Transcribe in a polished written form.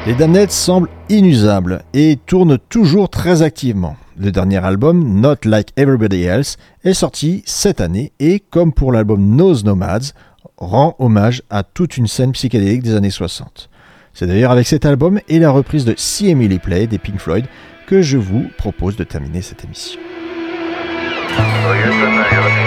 Les Damned semblent inusables et tournent toujours très activement. Le dernier album, Not Like Everybody Else, est sorti cette année et, comme pour l'album Nose Nomads, rend hommage à toute une scène psychédélique des années 60. C'est d'ailleurs avec cet album et la reprise de See Emily Play des Pink Floyd que je vous propose de terminer cette émission.